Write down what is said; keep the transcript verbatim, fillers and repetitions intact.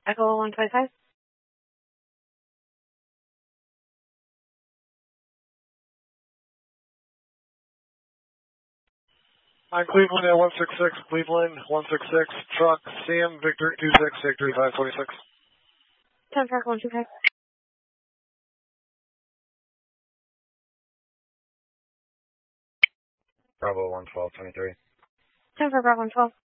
Echo one five five. On Cleveland at one six six, Cleveland one six six, truck Sam Victor two six, Victory five twenty-six. ten truck one two five. Bravo one twelve twenty-three. ten for Bravo one twelve.